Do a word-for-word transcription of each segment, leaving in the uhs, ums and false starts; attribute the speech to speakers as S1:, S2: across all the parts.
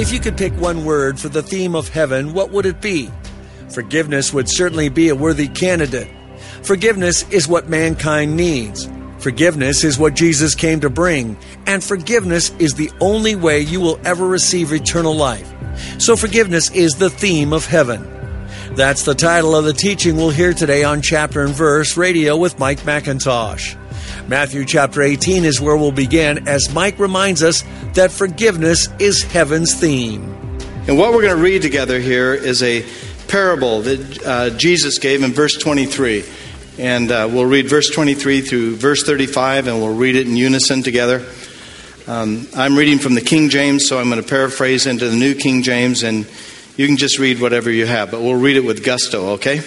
S1: If you could pick one word for the theme of heaven, what would it be? Forgiveness would certainly be a worthy candidate. Forgiveness is what mankind needs. Forgiveness is what Jesus came to bring. And forgiveness is the only way you will ever receive eternal life. So forgiveness is the theme of heaven. That's the title of the teaching we'll hear today on Chapter and Verse Radio with Mike McIntosh. Matthew chapter eighteen is where we'll begin as Mike reminds us that forgiveness is heaven's theme.
S2: And what we're going to read together here is a parable that uh, Jesus gave in verse twenty-three. And uh, we'll read verse twenty-three through verse thirty-five, and we'll read it in unison together. Um, I'm reading from the King James, so I'm going to paraphrase into the New King James, and you can just read whatever you have, but we'll read it with gusto, okay?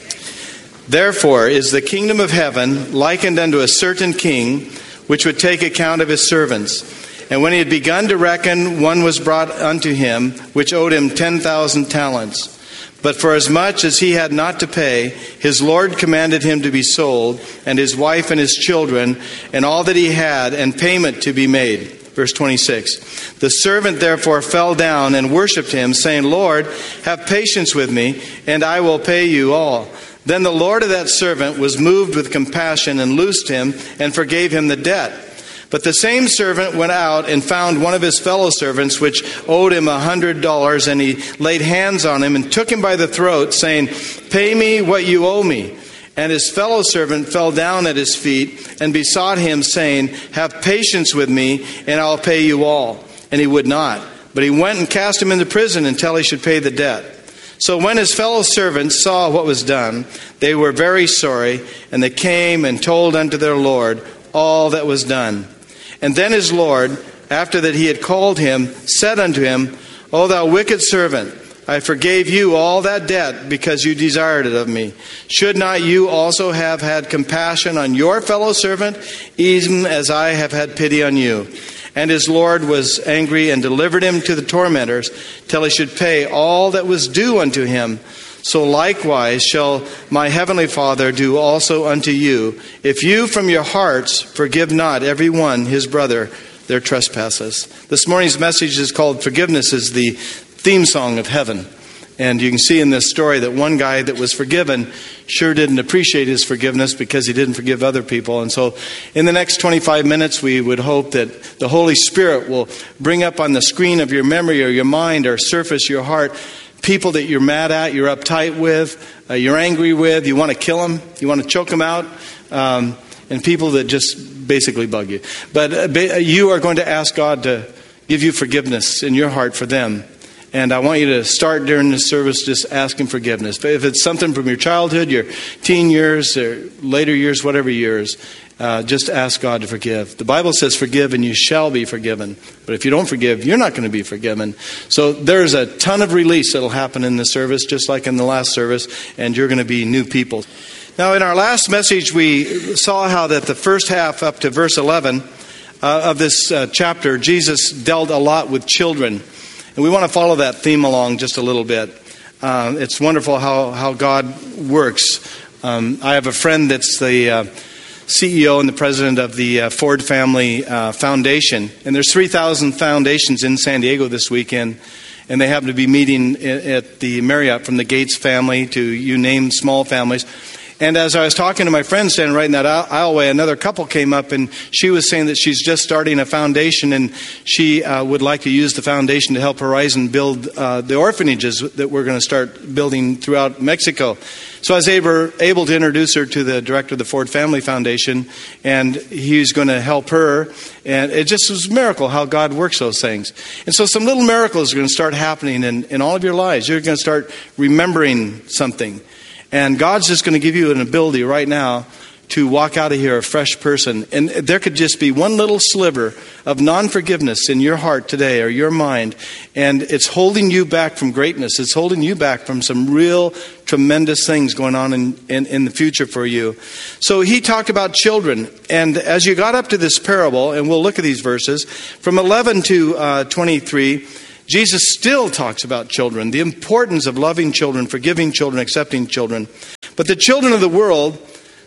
S2: Therefore is the kingdom of heaven likened unto a certain king, which would take account of his servants. And when he had begun to reckon, one was brought unto him, which owed him ten thousand talents. But for as much as he had not to pay, his Lord commanded him to be sold, and his wife and his children, and all that he had, and payment to be made. Verse twenty-six. The servant therefore fell down and worshipped him, saying, Lord, have patience with me, and I will pay you all. Then the Lord of that servant was moved with compassion and loosed him and forgave him the debt. But the same servant went out and found one of his fellow servants which owed him a hundred dollars, and he laid hands on him and took him by the throat, saying, Pay me what you owe me. And his fellow servant fell down at his feet and besought him, saying, Have patience with me, and I'll pay you all. And he would not. But he went and cast him into prison until he should pay the debt. So when his fellow servants saw what was done, they were very sorry, and they came and told unto their Lord all that was done. And then his Lord, after that he had called him, said unto him, O thou wicked servant, I forgave you all that debt because you desired it of me. Should not you also have had compassion on your fellow servant, even as I have had pity on you? And his Lord was angry and delivered him to the tormentors till he should pay all that was due unto him. So likewise shall my heavenly Father do also unto you, if you from your hearts forgive not every one his brother their trespasses. This morning's message is called Forgiveness is the theme song of heaven. And you can see in this story that one guy that was forgiven sure didn't appreciate his forgiveness because he didn't forgive other people. And so in the next twenty-five minutes, we would hope that the Holy Spirit will bring up on the screen of your memory or your mind or surface your heart people that you're mad at, you're uptight with, uh, you're angry with, you want to kill them, you want to choke them out, um, and people that just basically bug you. But uh, you are going to ask God to give you forgiveness in your heart for them. And I want you to start during this service just asking forgiveness. But if it's something from your childhood, your teen years, or later years, whatever years, uh, just ask God to forgive. The Bible says forgive and you shall be forgiven. But if you don't forgive, you're not going to be forgiven. So there's a ton of release that will happen in this service, just like in the last service, and you're going to be new people. Now, in our last message, we saw how that the first half up to verse eleven uh, of this uh, chapter, Jesus dealt a lot with children. And we want to follow that theme along just a little bit. Uh, it's wonderful how, how God works. Um, I have a friend that's the uh, C E O and the president of the uh, Ford Family uh, Foundation. And there's three thousand foundations in San Diego this weekend. And they happen to be meeting at the Marriott, from the Gates family to you name small families. And as I was talking to my friend standing right in that aisleway, another couple came up, and she was saying that she's just starting a foundation, and she uh, would like to use the foundation to help Horizon build uh, the orphanages that we're going to start building throughout Mexico. So I was able, able to introduce her to the director of the Ford Family Foundation, and he's going to help her. And it just was a miracle how God works those things. And so some little miracles are going to start happening in, in all of your lives. You're going to start remembering something. And God's just going to give you an ability right now to walk out of here a fresh person. And there could just be one little sliver of non-forgiveness in your heart today or your mind. And it's holding you back from greatness. It's holding you back from some real tremendous things going on in, in, in the future for you. So he talked about children. And as you got up to this parable, and we'll look at these verses, from eleven to uh, twenty-three, Jesus still talks about children, the importance of loving children, forgiving children, accepting children. But the children of the world,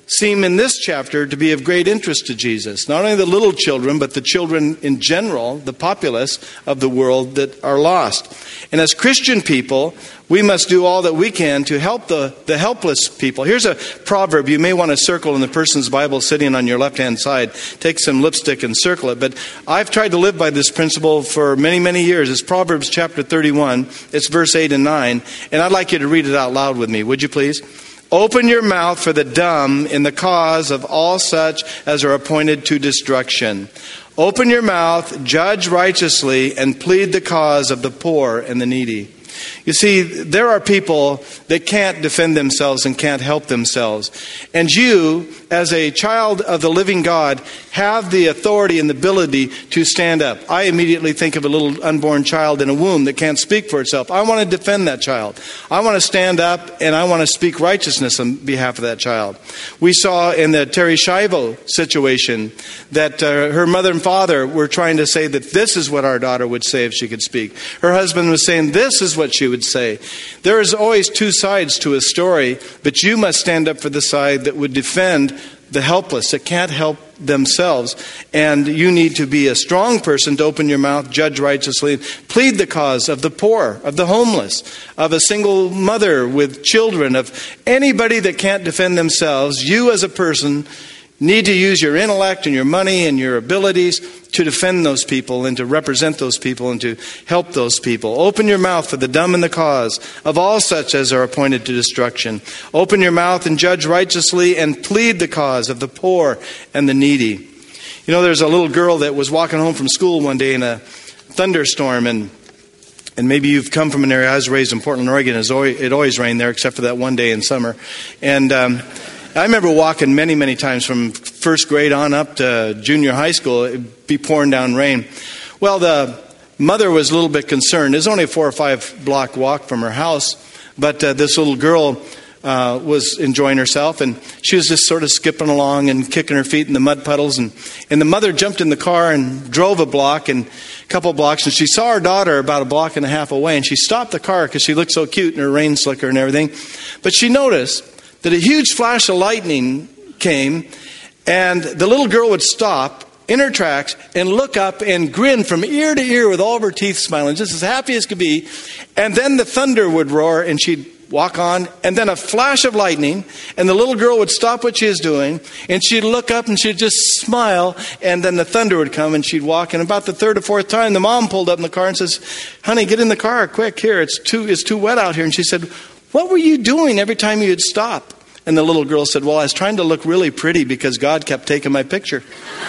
S2: seem in this chapter to be of great interest to Jesus. Not only the little children, but the children in general, the populace of the world that are lost. And as Christian people, we must do all that we can to help the, the helpless people. Here's a proverb you may want to circle in the person's Bible sitting on your left-hand side. Take some lipstick and circle it. But I've tried to live by this principle for many, many years. It's Proverbs chapter thirty-one. It's verse eight and nine. And I'd like you to read it out loud with me. Would you please? Open your mouth for the dumb in the cause of all such as are appointed to destruction. Open your mouth, judge righteously, and plead the cause of the poor and the needy. You see, there are people that can't defend themselves and can't help themselves. And you, as a child of the living God, have the authority and the ability to stand up. I immediately think of a little unborn child in a womb that can't speak for itself. I want to defend that child. I want to stand up and I want to speak righteousness on behalf of that child. We saw in the Terry Schiavo situation that uh, her mother and father were trying to say that this is what our daughter would say if she could speak. Her husband was saying this is what she would say. There is always two sides to a story, but you must stand up for the side that would defend the helpless, that can't help themselves. And you need to be a strong person to open your mouth, judge righteously, plead the cause of the poor, of the homeless, of a single mother with children, of anybody that can't defend themselves. You as a person need to use your intellect and your money and your abilities to defend those people and to represent those people and to help those people. Open your mouth for the dumb in the cause of all such as are appointed to destruction. Open your mouth and judge righteously and plead the cause of the poor and the needy. You know, there's a little girl that was walking home from school one day in a thunderstorm, and and maybe you've come from an area. I was raised in Portland, Oregon. It always, it always rained there except for that one day in summer. And um I remember walking many, many times from first grade on up to junior high school. It'd be pouring down rain. Well, the mother was a little bit concerned. It was only a four or five block walk from her house, but uh, this little girl uh, was enjoying herself, and she was just sort of skipping along and kicking her feet in the mud puddles. And, and the mother jumped in the car and drove a block and a couple of blocks, and she saw her daughter about a block and a half away, and she stopped the car because she looked so cute in her rain slicker and everything. But she noticed that a huge flash of lightning came, and the little girl would stop in her tracks and look up and grin from ear to ear with all of her teeth smiling, just as happy as could be. And then the thunder would roar, and she'd walk on, and then a flash of lightning, and the little girl would stop what she was doing, and she'd look up and she'd just smile, and then the thunder would come, and she'd walk. And about the third or fourth time, the mom pulled up in the car and says, "Honey, get in the car quick, here, it's too, it's too wet out here." And she said, "What were you doing every time you'd stop?" And the little girl said, "Well, I was trying to look really pretty because God kept taking my picture."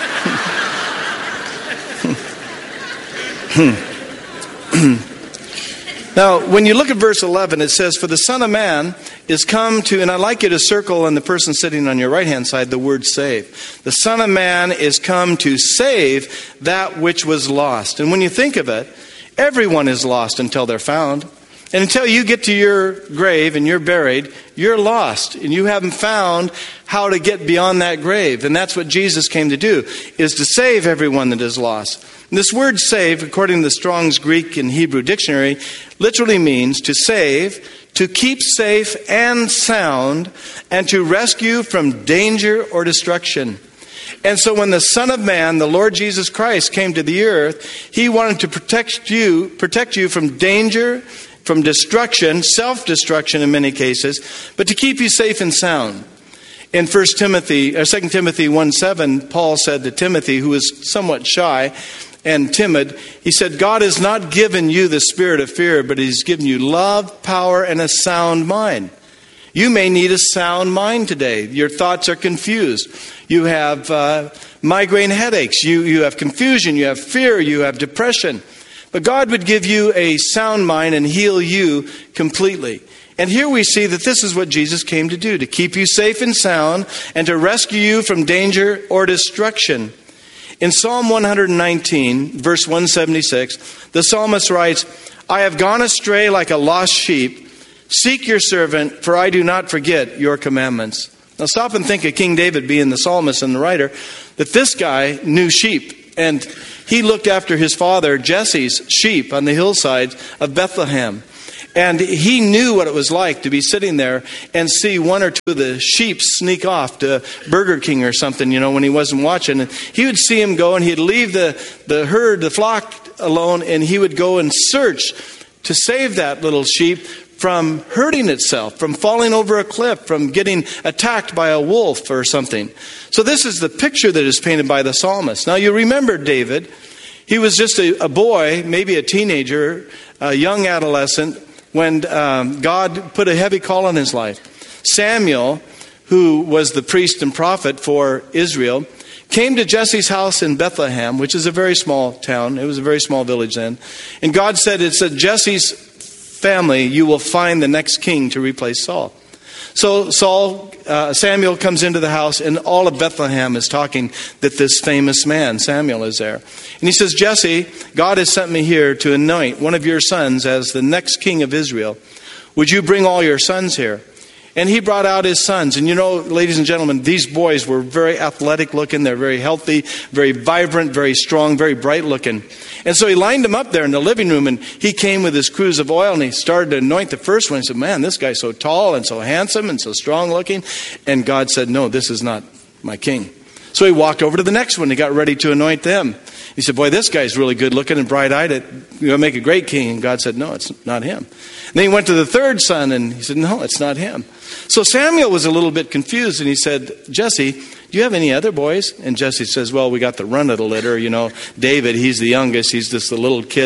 S2: Now, when you look at verse eleven, it says, "For the Son of Man is come to," and I'd like you to circle on the person sitting on your right-hand side the word save. The Son of Man is come to save that which was lost. And when you think of it, everyone is lost until they're found. And until you get to your grave and you're buried, you're lost. And you haven't found how to get beyond that grave. And that's what Jesus came to do, is to save everyone that is lost. And this word save, according to the Strong's Greek and Hebrew dictionary, literally means to save, to keep safe and sound, and to rescue from danger or destruction. And so when the Son of Man, the Lord Jesus Christ, came to the earth, He wanted to protect you, protect you from danger, from destruction, self-destruction in many cases, but to keep you safe and sound. In First Timothy, or Second Timothy one seven, Paul said to Timothy, who was somewhat shy and timid, he said, "God has not given you the spirit of fear, but He's given you love, power, and a sound mind." You may need a sound mind today. Your thoughts are confused. You have uh, migraine headaches. You, you have confusion. You have fear. You have depression. But God would give you a sound mind and heal you completely. And here we see that this is what Jesus came to do, to keep you safe and sound and to rescue you from danger or destruction. In Psalm one nineteen, verse one seventy-six, the psalmist writes, "I have gone astray like a lost sheep. Seek your servant, for I do not forget your commandments." Now stop and think of King David being the psalmist and the writer, that this guy knew sheep. And he looked after his father Jesse's sheep on the hillsides of Bethlehem. And he knew what it was like to be sitting there and see one or two of the sheep sneak off to Burger King or something, you know, when he wasn't watching. And he would see him go, and he'd leave the, the herd, the flock alone, and he would go and search to save that little sheep from hurting itself, from falling over a cliff, from getting attacked by a wolf or something. So this is the picture that is painted by the psalmist. Now you remember David. He was just a, a boy, maybe a teenager, a young adolescent, when um, God put a heavy call on his life. Samuel, who was the priest and prophet for Israel, came to Jesse's house in Bethlehem, which is a very small town. It was a very small village then. And God said, it's at Jesse's family you will find the next king to replace Saul. So Saul, uh, Samuel comes into the house, and all of Bethlehem is talking that this famous man, Samuel, is there. And he says, Jesse, God has sent me here to anoint one of your sons as the next king of Israel. Would you bring all your sons here? And he brought out his sons. And you know, ladies and gentlemen, these boys were very athletic looking. They're very healthy, very vibrant, very strong, very bright looking. And so he lined them up there in the living room, and he came with his cruse of oil, and he started to anoint the first one. He said, man, this guy's so tall and so handsome and so strong looking. And God said, no, this is not my king. So he walked over to the next one. He got ready to anoint them. He said, boy, this guy's really good looking and bright-eyed. You'll make a great king. And God said, no, it's not him. And then he went to the third son, and he said, no, it's not him. So Samuel was a little bit confused, and he said, Jesse, do you have any other boys? And Jesse says, well, we got the run of the litter, you know, David, he's the youngest, he's just the little kid.